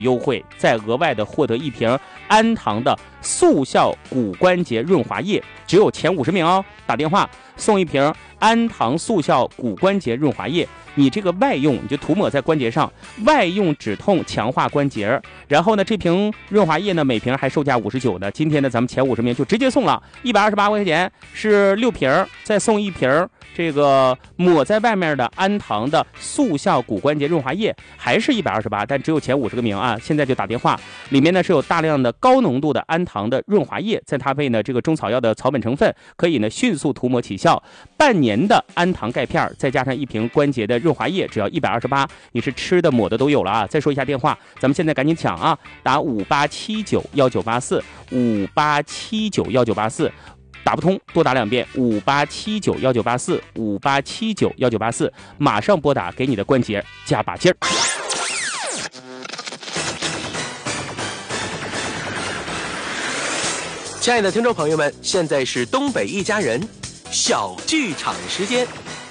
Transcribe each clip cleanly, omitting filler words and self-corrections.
优惠，再额外的获得一瓶安堂的速效骨关节润滑液，只有前50名哦，打电话送一瓶安堂速效骨关节润滑液。你这个外用你就涂抹在关节上，外用止痛强化关节。然后呢，这瓶润滑液呢，每瓶还售价59呢。今天呢，咱们前50名就直接送了128块钱，是6瓶，再送1瓶这个抹在外面的安堂的速效骨关节润滑液，还是128，但只有前50个名啊！现在就打电话，里面呢是有大量的高浓度的安堂的润滑液，再搭配呢这个中草药的草本成分，可以呢迅速涂抹起效。半年的安堂钙片，再加上1瓶关节的润滑液，只要128，你是吃的抹的都有了啊！再说一下电话，咱们现在赶紧抢啊，打58791984，58791984。打不通多打2遍，58791984，58791984，马上拨打，给你的关节加把劲儿。 亲爱的听众朋友们，现在是东北一家人小剧场时间。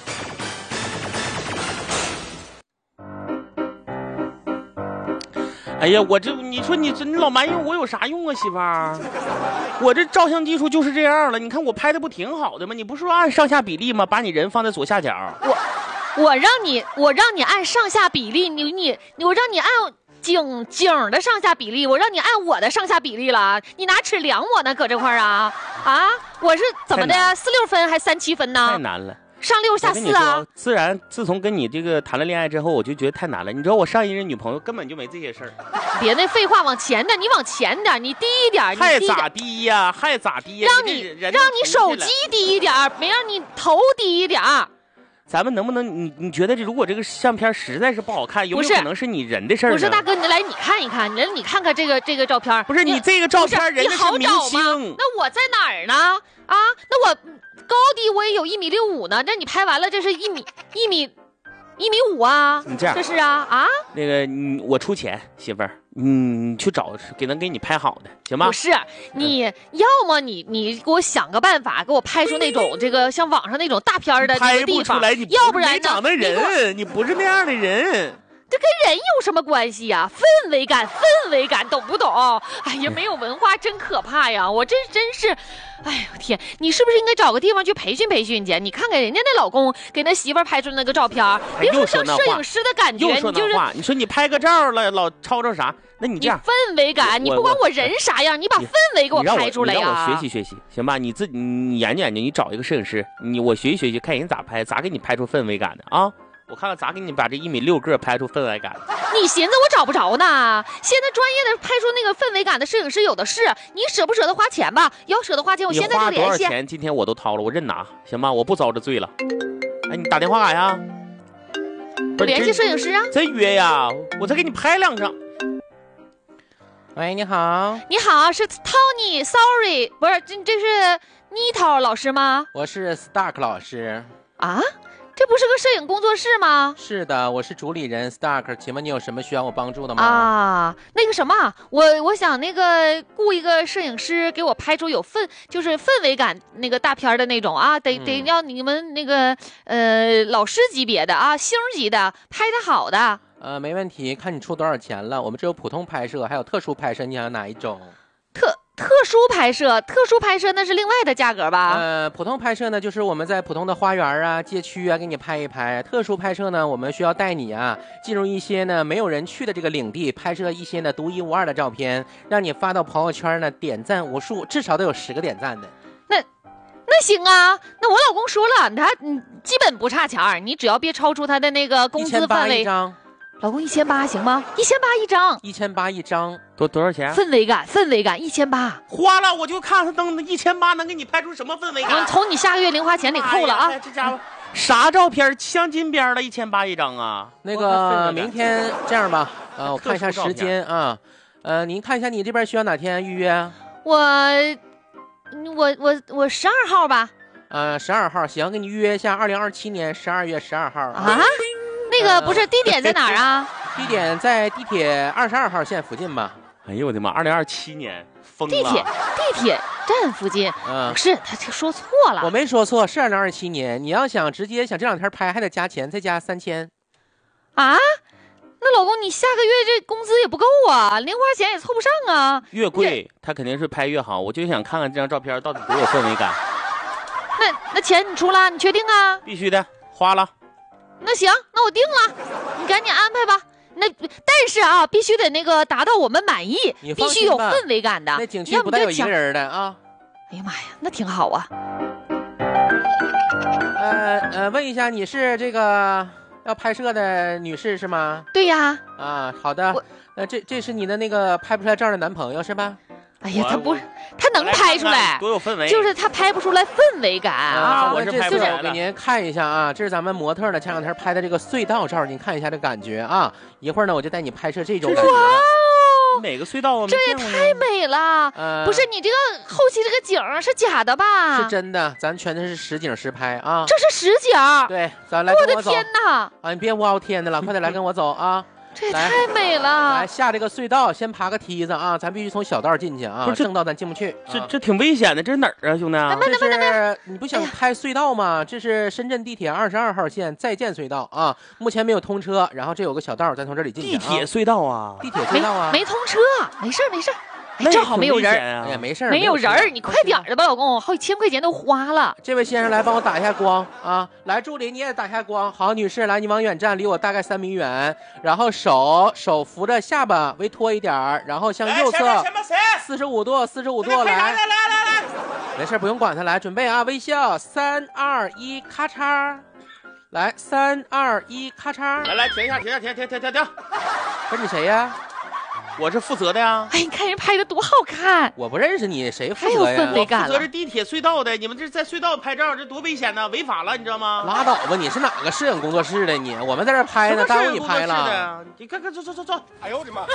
哎呀，你说你老埋怨我有啥用啊，媳妇儿？我这照相技术就是这样了。你看我拍的不挺好的吗？你不是说按上下比例吗？把你人放在左下角。 我让你按上下比例，我让你按景的上下比例，我让你按我的上下比例了。你拿尺量我呢，搁这块儿啊？我是怎么的？46分还37分呢？ 太难了。 上6下4啊！ 自从跟你这个谈了恋爱之后，我就觉得太难了。你知道我上一任女朋友根本就没这些事儿。 别那废话，往前点，你往前点，你低一点， 还咋低呀？还咋低呀？ 让你手机低一点，没让你头低一点。 咱们能不能你觉得如果这个相片实在是不好看，有没有可能是你人的事儿呢？ 不是大哥，你来你看一看，你看看这个照片。 不是你这个照片，人家是明星。 那我在哪儿呢？那我高低我也有1.65米呢。这你拍完了，这是1.5米啊？ 你这样， 这是啊？ 那个我出钱，媳妇儿，你去找给你拍好的，行吗？ 不是，你要么你给我想个办法，给我拍出那种这个像网上那种大片的那个地方，要不然呢？ 没长的人，你不是那样的人。 这跟人有什么关系呀？氛围感，懂不懂？哎呀，没有文化真可怕呀！我真是，哎呦天，你是不是应该找个地方去培训培训去？你看看人家那老公给那媳妇拍出那个照片，别说像摄影师的感觉， 你就是你说你拍个照了，老吵吵啥？那你这样氛围感，你不管我人啥样，你把氛围给我拍出来呀！ 你让我学习，行吧？你研究研究，你找一个摄影师，我学习，看人咋拍，咋给你拍出氛围感的啊？我看看咋给你把这1.6米个拍出氛围感。 你寻思我找不着呢？现在专业的拍出那个氛围感的摄影师有的是，你舍不舍得花钱吧？要舍得花钱，我现在就联系。 你花多少钱？今天我都掏了，我认拿，行吧？我不遭这罪了。哎，你打电话干啥呀？ 我联系摄影师啊。 真约呀？我再给你拍2张。 喂，你好。 你好，是 Tony，Sorry， 不是，这是妮桃老师吗？ 我是 Stark 老师。 啊？这不是个摄影工作室吗？ 是的，我是主理人 Stark， 请问你有什么需要我帮助的吗？ 那个什么，我想那个雇一个摄影师给我拍出有就是氛围感那个大片的那种啊，得要你们那个老师级别的啊，星级的，拍的好的。 没问题，看你出多少钱了。我们这有普通拍摄，还有特殊拍摄，你想要哪一种？ 特殊拍摄那是另外的价格吧？ 普通拍摄呢，就是我们在普通的花园啊、街区啊给你拍一拍。特殊拍摄呢，我们需要带你啊进入一些呢没有人去的这个领地，拍摄一些呢独一无二的照片，让你发到朋友圈呢点赞无数，至少得有10个点赞的。 那行啊，那我老公说了，他基本不差钱，你只要别超出他的那个工资范围。 1800一张。 老公1800行吗？1800一张 ，1800一张， 多少钱？ 氛围感1800， 花了我就看他登1800能给你拍出什么氛围感？ 从你下个月零花钱得扣了啊！ 这家伙啥照片镶金边的1800一张啊？ 那个明天这样吧，我看一下时间啊，您看一下你这边需要哪天预约？ 我12号吧。 12号行，给你预约一下，2027年12月12号啊。那个不是地点在哪儿啊？ 地点在地铁22号线附近吧。 哎呦我的妈！2027年疯了！ 地铁站附近。不是，他说错了。 我没说错，是2027年。你要想直接想这2天拍，还得加钱，再加3000。 啊？ 那老公，你下个月这工资也不够啊，零花钱也凑不上啊。 越贵他肯定是拍越好，我就想看看这张照片到底多有氛围感。 那钱你出了，你确定啊？ 必须的，花了。 那行，那我定了，你赶紧安排吧。但是啊，必须得那个达到我们满意，必须有氛围感的。 那景区不带有一个人的啊。 哎呀妈呀，那挺好啊。 问一下，你是这个要拍摄的女士是吗？ 对呀。 啊，好的。这是你的那个拍不出来照的男朋友是吧？ 哎呀，他不是，他能拍出来， 多有氛围， 就是他拍不出来氛围感啊。 我是拍不出来的。 我给您看一下啊，这是咱们模特呢前两天拍的这个隧道照，您看一下这感觉啊。一会儿呢，我就带你拍摄这种感觉。 哪个隧道啊？ 这也太美了！不是你这个后期这个景是假的吧？ 是真的，咱全都是实景实拍啊。 这是实景。 对，咱来。 我的天哪！ 啊，你别呜嗷天的了，快点来跟我走啊！ 这也太美了！ 来下这个隧道，先爬个梯子啊，咱必须从小道进去啊，正道咱进不去。 这挺危险的，这是哪儿啊，兄弟？ 这是你不想开隧道吗？这是深圳地铁22号线在建隧道啊，目前没有通车，然后这有个小道，咱从这里进去。 地铁隧道啊， 地铁隧道啊， 没通车，没事。正好没有人啊， 哎呀，没事， 没有人，你快点的吧，老公，好几千块钱都花了。 这位先生来帮我打一下光啊！来，助理你也打一下光。好，女士，来，你往远站，离我大概3米远，然后手扶着下巴，微托一点，然后向右侧45度，来，没事，不用管他，来，准备啊，微笑，3、2、1，咔嚓，来，3、2、1，咔嚓， 来，停一下，停！ 不是你谁呀？ 我是负责的呀。 哎，你看人拍的多好看！ 我不认识你，谁负责呀？ 太有氛围感了。 我负责是地铁隧道的，你们这在隧道拍照，这多危险呢，违法了，你知道吗？ 拉倒吧，你是哪个摄影工作室的你？我们在这拍呢，耽误你拍了。 你看，走！哎呦我的妈！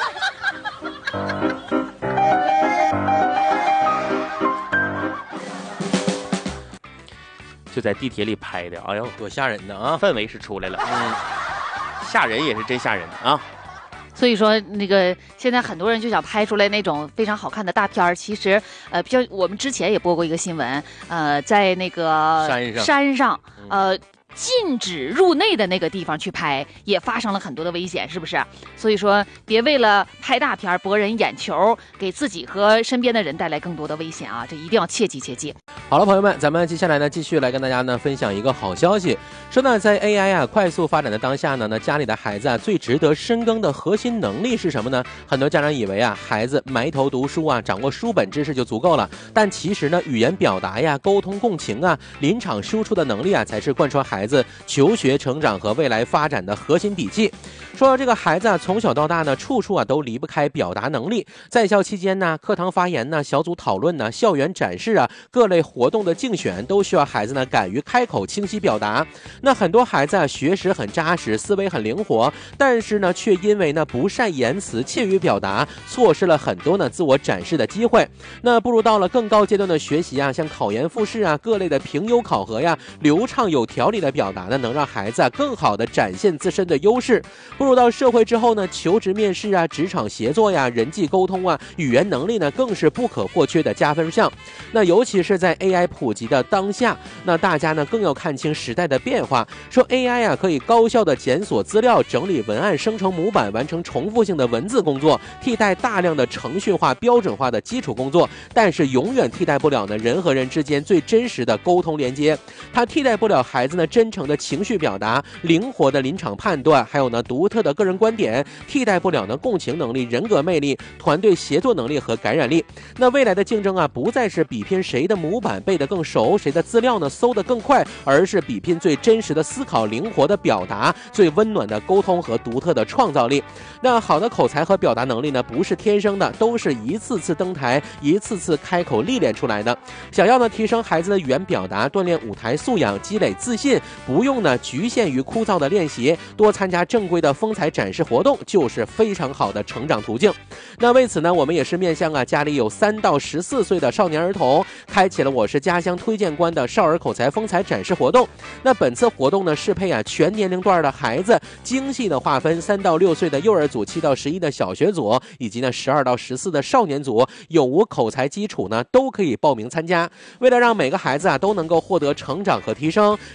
就在地铁里拍的，哎呦， 多吓人呢啊！ 氛围是出来了，吓人也是真吓人啊。 所以说，那个现在很多人就想拍出来那种非常好看的大片儿。其实，我们之前也播过一个新闻，在那个山上，禁止入内的那个地方去拍，也发生了很多的危险，是不是？所以说，别为了拍大片博人眼球，给自己和身边的人带来更多的危险啊！这一定要切记。 好了，朋友们，咱们接下来呢，继续来跟大家呢分享一个好消息。说呢，在 AI 啊快速发展的当下呢，那家里的孩子啊最值得深耕的核心能力是什么呢？很多家长以为啊，孩子埋头读书啊，掌握书本知识就足够了，但其实呢，语言表达呀、沟通共情啊、临场输出的能力啊，才是贯穿孩子求学成长和未来发展的核心底气。说这个孩子啊，从小到大呢，处处啊都离不开表达能力。在校期间呢，课堂发言呢、小组讨论呢、校园展示啊、各类活动的竞选，都需要孩子呢敢于开口、清晰表达。那很多孩子啊，学识很扎实，思维很灵活，但是呢，却因为呢不善言辞、怯于表达，错失了很多呢自我展示的机会。那不如到了更高阶段的学习啊，像考研复试啊、各类的评优考核呀，流畅有条理的表达呢，能让孩子啊更好的展现自身的优势。步入到社会之后呢，求职面试啊、职场协作呀、人际沟通啊、语言能力呢，更是不可或缺的加分项。那尤其是在 AI 普及的当下，那大家呢更要看清时代的变化。说 AI 啊可以高效的检索资料、整理文案、生成模板、完成重复性的文字工作，替代大量的程序化、标准化的基础工作，但是永远替代不了呢人和人之间最真实的沟通连接。它替代不了孩子呢真诚的情绪表达、灵活的临场判断，还有呢独特的个人观点，替代不了呢共情能力、人格魅力、团队协作能力和感染力。那未来的竞争啊，不再是比拼谁的模板背得更熟，谁的资料呢搜得更快，而是比拼最真实的思考、灵活的表达、最温暖的沟通和独特的创造力。那好的口才和表达能力呢，不是天生的，都是一次次登台、一次次开口历练出来的。想要呢提升孩子的语言表达，锻炼舞台素养，积累自信，不用呢局限于枯燥的练习，多参加正规的风采展示活动，就是非常好的成长途径。那为此呢，我们也是面向啊家里有3到14岁的少年儿童，开启了我是家乡推荐官的少儿口才风采展示活动。那本次活动呢，适配啊全年龄段的孩子，精细的划分3到6岁的幼儿组、7到11的小学组，以及呢12到14的少年组，有无口才基础呢都可以报名参加。为了让每个孩子啊都能够获得成长和提升，正是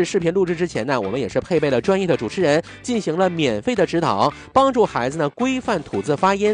视频录制之前呢，我们也是配备了专业的主持人，进行了免费的指导，帮助孩子呢规范吐字发音，